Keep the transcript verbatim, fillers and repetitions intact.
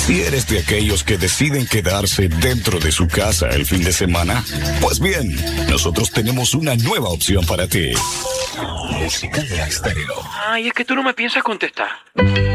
Si eres de aquellos que deciden quedarse dentro de su casa el fin de semana, pues bien, nosotros tenemos una nueva opción para ti. Música de Estéreo. Ay, es que tú no me piensas contestar.